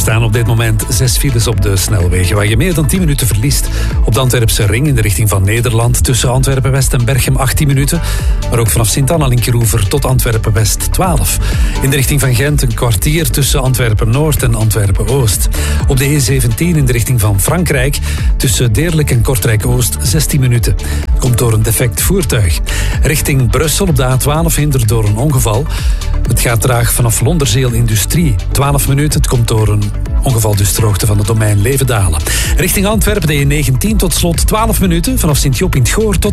staan op dit moment 6 files op de snelwegen, waar je meer dan 10 minuten verliest. Op de Antwerpse ring in de richting van Nederland tussen Antwerpen-West en Berchem 18 minuten. Maar ook vanaf Sint-Anna linkeroever tot Antwerpen-West 12. In de richting van Gent een kwartier tussen Antwerpen-Noord en Antwerpen-Oost. Op de E17 in de richting van Frankrijk tussen Deerlijk en Kortrijk-Oost 16 minuten. Komt door een defect voertuig. Richting Brussel op de A12 hindert door een ongeval. Het gaat traag vanaf Londerzeel Industrie. 12 minuten, het komt door een ongeval dus ter hoogte van het domein Levendalen. Richting Antwerpen de E19 tot slot 12 minuten vanaf Sint-Job in het Goor tot